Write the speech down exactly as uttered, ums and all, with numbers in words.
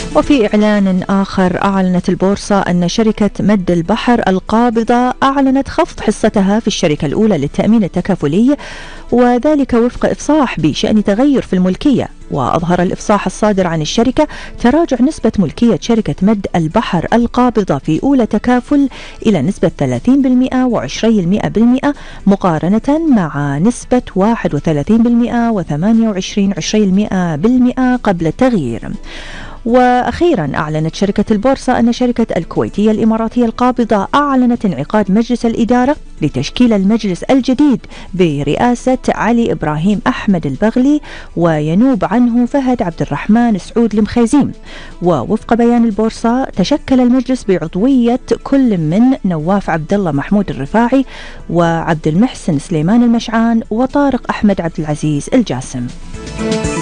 وفي إعلان آخر، أعلنت البورصة أن شركة مد البحر القابضة أعلنت خفض حصتها في الشركة الأولى للتأمين التكافلي، وذلك وفق إفصاح بشأن تغير في الملكية. وأظهر الإفصاح الصادر عن الشركة تراجع نسبة ملكية شركة مد البحر القابضة في أولى تكافل إلى نسبة ثلاثين بالمئة وعشرين بالمئة مقارنة مع نسبة واحد وثلاثين بالمئة وثمانية وعشرين بالمئة قبل التغيير. وأخيرا أعلنت شركة البورصة أن شركة الكويتية الإماراتية القابضة أعلنت انعقاد مجلس الإدارة لتشكيل المجلس الجديد برئاسة علي إبراهيم أحمد البغلي، وينوب عنه فهد عبد الرحمن سعود المخيزيم. ووفق بيان البورصة تشكل المجلس بعضوية كل من نواف عبد الله محمود الرفاعي وعبد المحسن سليمان المشعان وطارق أحمد عبد العزيز الجاسم.